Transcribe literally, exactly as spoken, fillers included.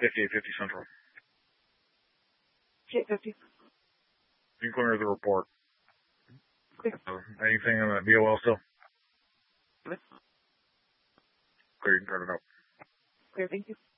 fifty-eight fifty Central. eight fifty. You can clear the report. Clear. Uh, anything in the B O L still? Clear. Clear, you can turn it up. Clear, thank you.